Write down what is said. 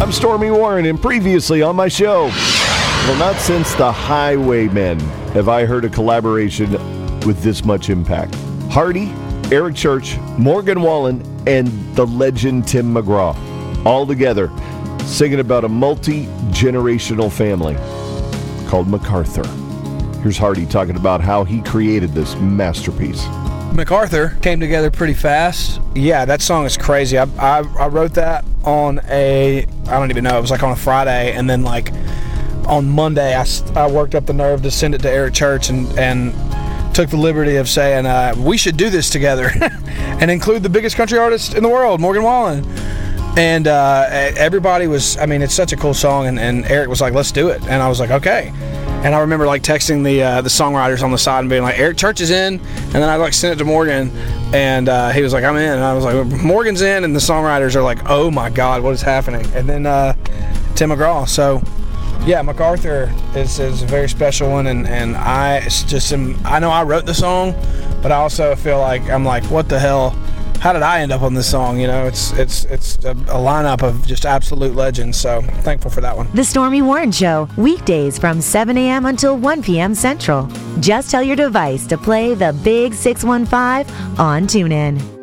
I'm Stormy Warren, and previously on my show. Well, not since the Highwaymen have I heard a collaboration with this much impact. Hardy, Eric Church, Morgan Wallen, and the legend Tim McGraw, all together singing about a multi-generational family called MacArthur. Here's Hardy talking about how he created this masterpiece. MacArthur came together pretty fast. Yeah, that song is crazy. I wrote that on I don't even know, it was like on a Friday, and then like on Monday I worked up the nerve to send it to Eric Church and took the liberty of saying we should do this together and include the biggest country artist in the world, Morgan Wallen. And everybody was, I mean, it's such a cool song, and Eric was like, let's do it. And I was like, okay. And I remember like texting the songwriters on the side and being like, Eric Church is in. And then I like sent it to Morgan, and he was like, I'm in. And I was like, Morgan's in. And the songwriters are like, oh my God, what is happening? And then Tim McGraw. So yeah, MacArthur is a very special one, and I know I wrote the song, but I also feel like I'm like, what the hell? How did I end up on this song? You know, it's a lineup of just absolute legends, so thankful for that one. The Stormy Warren Show, weekdays from 7 a.m. until 1 p.m. Central. Just tell your device to play the Big 615 on TuneIn.